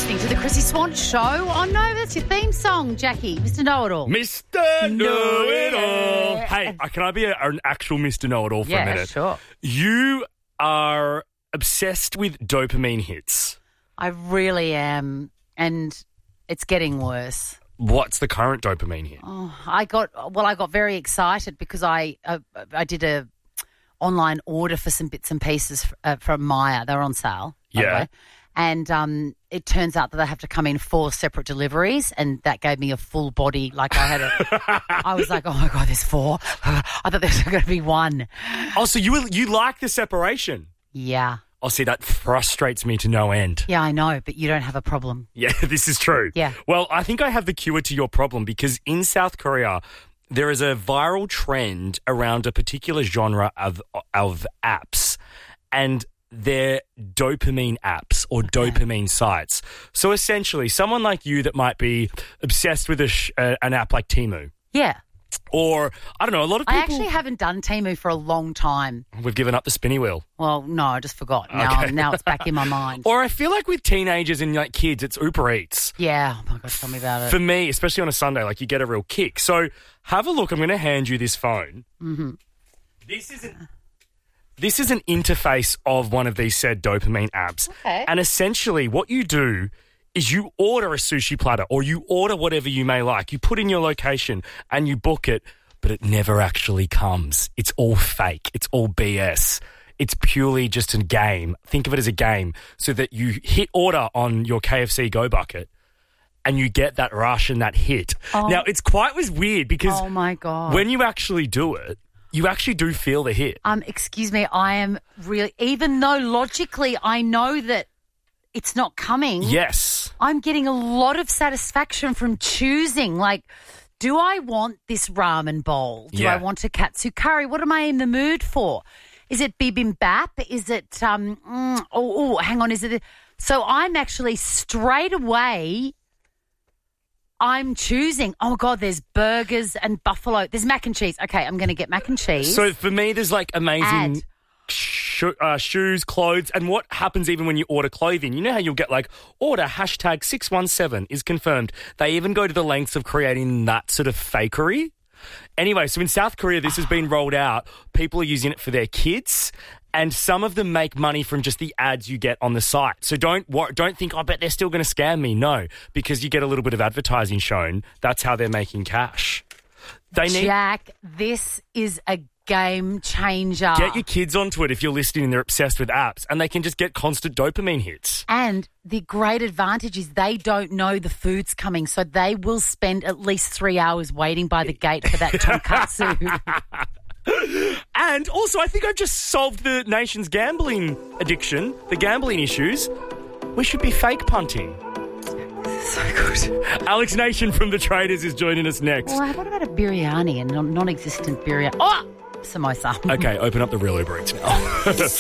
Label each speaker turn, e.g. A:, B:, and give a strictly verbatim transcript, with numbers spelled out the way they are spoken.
A: listening to the Chrissy Swan Show. Oh, no, that's your theme song, Jackie. Mister Know-It-All.
B: Mister Know-It-All. Hey, uh, can I be a, an actual Mister Know-It-All for
A: yeah,
B: a minute?
A: sure.
B: You are obsessed with dopamine hits.
A: I really am, and it's getting worse.
B: What's the current dopamine hit?
A: Oh, I got well. I got very excited because I uh, I did a online order for some bits and pieces uh, from Maya. They were on sale. by the
B: Yeah.
A: way. And um, it turns out that they have to come in four separate deliveries, and that gave me a full body. Like I had a, I was like, oh my God, there's four. I thought there was going to be one.
B: Oh, so you you like the separation?
A: Yeah.
B: Oh, see, that frustrates me to no end.
A: Yeah, I know, but you don't have a problem.
B: Yeah, this is true.
A: Yeah.
B: Well, I think I have the cure to your problem because in South Korea, there is a viral trend around a particular genre of of apps, and they're dopamine apps or
A: Okay.
B: dopamine sites. So essentially, someone like you that might be obsessed with a sh- uh, an app like Temu,
A: Yeah.
B: or I don't know, a lot of people.
A: I actually haven't done Temu for a long time.
B: We've given up the spinny wheel.
A: Well, no, I just forgot. Now,
B: Okay.
A: now it's back in my mind.
B: Or I feel like with teenagers and like kids, it's Uber Eats.
A: Yeah. Oh my God, tell me about it.
B: For me, especially on a Sunday, like you get a real kick. So have a look. I'm going to hand you this phone.
A: Mm-hmm.
B: This is an, this is an interface of one of these said dopamine apps.
A: Okay.
B: And essentially what you do is you order a sushi platter or you order whatever you may like. You put in your location and you book it, but it never actually comes. It's all fake. It's all B S. It's purely just a game. Think of it as a game so that you hit order on your K F C Go Bucket and you get that rush and that hit.
A: Oh.
B: Now, it's quite was weird because
A: Oh my God.
B: when you actually do it, you actually do feel the hit.
A: Um, excuse me, I am really, even though logically I know that it's not coming.
B: Yes.
A: I'm getting a lot of satisfaction from choosing, like, do I want this ramen bowl? Do
B: Yeah.
A: I want a katsu curry? What am I in the mood for? Is it bibimbap? Is it, um, mm, oh, oh, hang on, is it? So I'm actually straight away, I'm choosing, oh, God, there's burgers and buffalo. There's mac and cheese. Okay, I'm going to get mac and cheese.
B: So for me, there's like amazing
A: Add.
B: sho- uh, shoes, clothes, and what happens even when you order clothing. You know how you'll get like order hashtag six one seven is confirmed. They even go to the lengths of creating that sort of fakery. Anyway, so in South Korea, this has been rolled out. People are using it for their kids, and some of them make money from just the ads you get on the site. So don't wor- don't think, I bet they're still going to scam me. No, because you get a little bit of advertising shown. That's how they're making cash. They need
A: Jack, this is a game changer.
B: get your kids onto it if you're listening and they're obsessed with apps, and they can just get constant dopamine hits.
A: And the great advantage is they don't know the food's coming, so they will spend at least three hours waiting by the gate for that tonkatsu.
B: And also, I think I've just solved the nation's gambling addiction, the gambling issues. We should be fake punting.
A: So good.
B: Alex Nation from The Traders is joining us next.
A: Well, what about a biryani, a non- non-existent biryani? Oh, samosa.
B: Okay, open up the real Uber Eats now.